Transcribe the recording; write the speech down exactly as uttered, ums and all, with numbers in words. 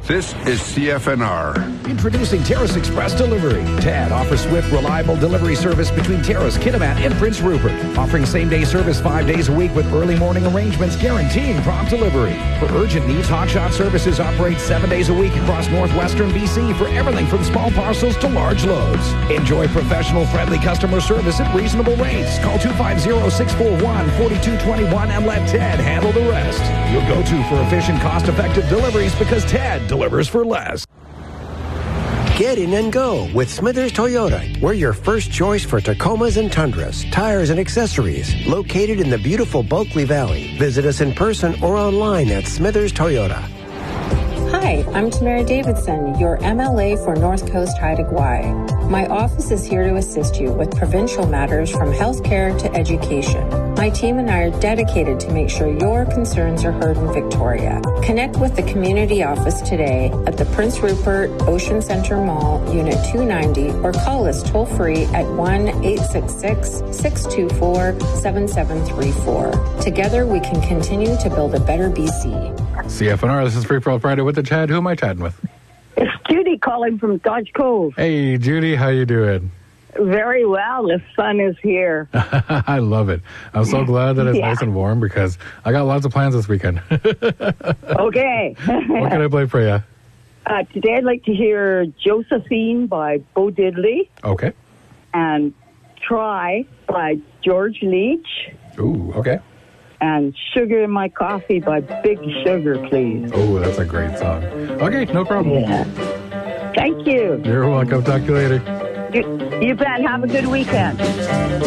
This is C F N R. Introducing Terrace Express Delivery. Tad offers swift, reliable delivery service between Terrace, Kitimat, and Prince Rupert. Offering same-day service five days a week with early morning arrangements guaranteeing prompt delivery. For urgent needs, Hotshot Services operates seven days a week across northwestern B C for everything from small parcels to large loads. Enjoy professional, friendly customer service at reasonable rates. Call two five zero, six four one, four two two one and let Ted handle the rest. Your go-to for efficient, cost-effective deliveries because Ted delivers for less. Get in and go with Smithers Toyota. We're your first choice for Tacomas and Tundras, tires and accessories. Located in the beautiful Bulkley Valley. Visit us in person or online at Smithers Toyota. Hi, I'm Tamara Davidson, your M L A for North Coast Haida Gwaii. My office is here to assist you with provincial matters from healthcare to education. My team and I are dedicated to make sure your concerns are heard in Victoria. Connect with the community office today at the Prince Rupert Ocean Center Mall, Unit two ninety, or call us toll-free at one eight six six, six two four, seven seven three four. Together, we can continue to build a better B C. C F N R, this is Free For All Friday with the Chad. Who am I chatting with? It's Judy calling from Dodge Cove. Hey, Judy, how you doing? Very well. The sun is here. I love it. I'm so glad that it's yeah. nice and warm because I got lots of plans this weekend. Okay. What can I play for you? Uh, today I'd like to hear Josephine by Bo Diddley. Okay. And Try by George Leach. Ooh, okay. And Sugar in My Coffee by Big Sugar, please. Oh, that's a great song. Okay, no problem. Yeah. Thank you. You're welcome. Talk to you later. You, you bet. Have a good weekend.